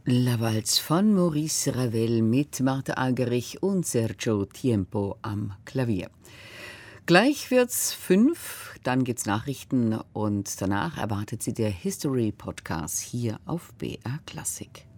La Valse von Maurice Ravel mit Martha Argerich und Sergio Tiempo am Klavier. Gleich wird's 5, dann gibt's Nachrichten und danach erwartet Sie der History Podcast hier auf BR Klassik.